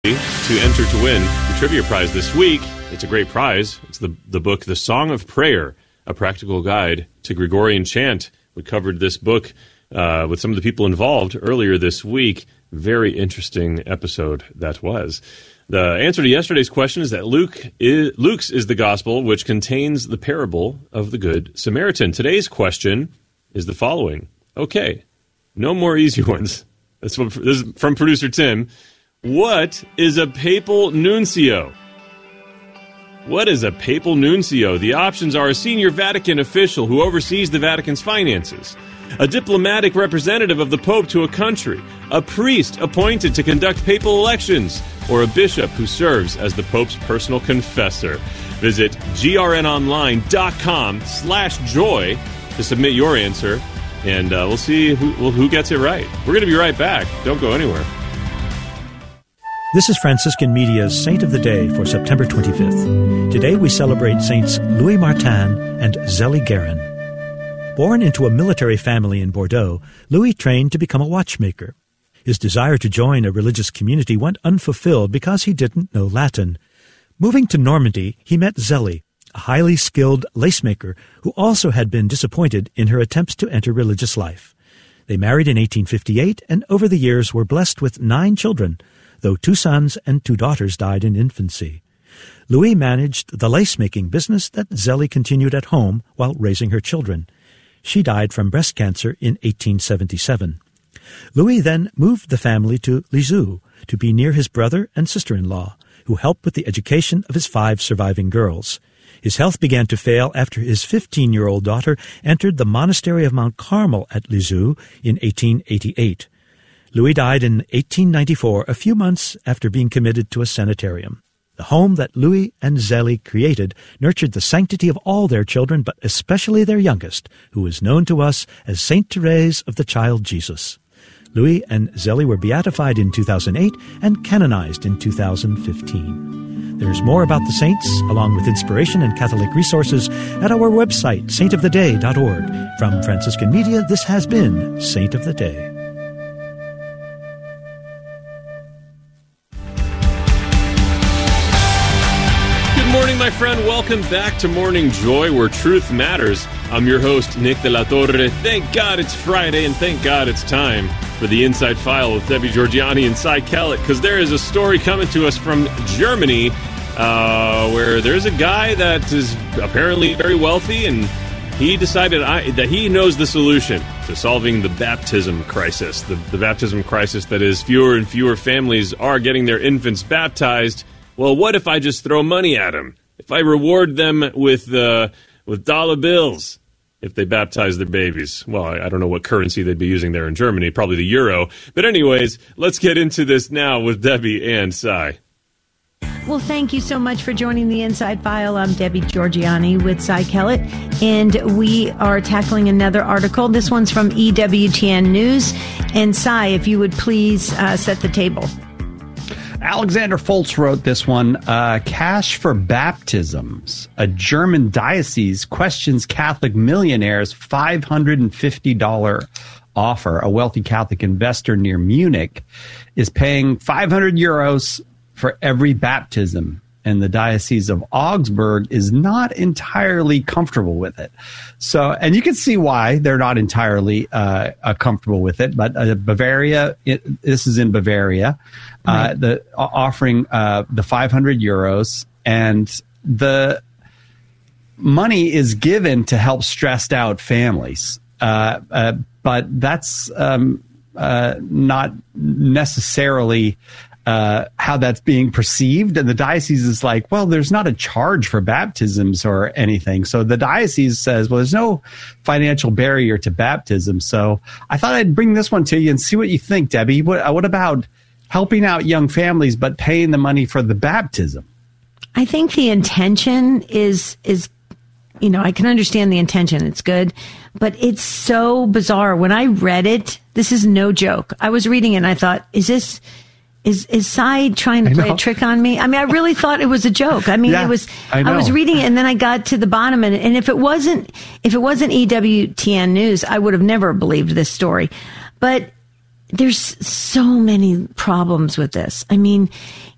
To enter to win the trivia prize this week. It's a great prize. It's the book, The Song of Prayer, a practical guide to Gregorian chant. We covered this book with some of the people involved earlier this week. Very interesting episode that was. The answer to yesterday's question is that Luke's is the gospel, which contains the parable of the Good Samaritan. Today's question is the following. Okay, no more easy ones. This is from producer Tim. What is a papal nuncio? What is a papal nuncio? The options are a senior Vatican official who oversees the Vatican's finances, a diplomatic representative of the Pope to a country, a priest appointed to conduct papal elections, or a bishop who serves as the Pope's personal confessor. Visit grnonline.com/joy to submit your answer, and we'll see who gets it right. We're going to be right back. Don't go anywhere. This is Franciscan Media's Saint of the Day for September 25th. Today we celebrate Saints Louis Martin and Zélie Guérin. Born into a military family in Bordeaux, Louis trained to become a watchmaker. His desire to join a religious community went unfulfilled because he didn't know Latin. Moving to Normandy, he met Zélie, a highly skilled lacemaker who also had been disappointed in her attempts to enter religious life. They married in 1858 and over the years were blessed with 9 children, though 2 sons and 2 daughters died in infancy. Louis managed the lace-making business that Zélie continued at home while raising her children. She died from breast cancer in 1877. Louis then moved the family to Lisieux to be near his brother and sister-in-law, who helped with the education of his 5 surviving girls. His health began to fail after his 15-year-old daughter entered the monastery of Mount Carmel at Lisieux in 1888. Louis died in 1894, a few months after being committed to a sanitarium. The home that Louis and Zélie created nurtured the sanctity of all their children, but especially their youngest, who is known to us as Saint Therese of the Child Jesus. Louis and Zélie were beatified in 2008 and canonized in 2015. There's more about the saints, along with inspiration and Catholic resources, at our website, saintoftheday.org. From Franciscan Media, this has been Saint of the Day. Good morning, my friend. Welcome back to Morning Joy, where truth matters. I'm your host, Nick de la Torre. Thank God it's Friday, and thank God it's time for the Inside File with Debbie Georgiani and Cy Kellett, because there is a story coming to us from Germany where there's a guy that is apparently very wealthy, and he decided that he knows the solution to solving the baptism crisis. The baptism crisis that is fewer and fewer families are getting their infants baptized. Well, what if I just throw money at them? If I reward them with dollar bills if they baptize their babies? Well, I don't know what currency they'd be using there in Germany, probably the euro. But anyways, let's get into this now with Debbie and Cy. Well, thank you so much for joining the Inside File. I'm Debbie Georgiani with Cy Kellett, and we are tackling another article. This one's from EWTN News. And Cy, if you would please set the table. Alexander Foltz wrote this one, Cash for Baptisms. A German diocese questions Catholic millionaires' $550 offer. A wealthy Catholic investor near Munich is paying 500 euros for every baptism, and the Diocese of Augsburg is not entirely comfortable with it. So, and you can see why they're not entirely comfortable with it, but Bavaria, this is in Bavaria, right. Offering the 500 euros, and the money is given to help stressed out families. But that's not necessarily how that's being perceived. And the diocese is like, well, there's not a charge for baptisms or anything. So the diocese says, well, there's no financial barrier to baptism. So I thought I'd bring this one to you and see what you think, Debbie. What about helping out young families, but paying the money for the baptism? I think the intention is, you know, I can understand the intention. It's good, but it's so bizarre. When I read it, this is no joke. I was reading it and I thought, is Cy trying to play a trick on me? I mean, I really thought it was a joke. I mean, I was reading it and then I got to the bottom and if it wasn't EWTN News, I would have never believed this story. But there's so many problems with this. I mean,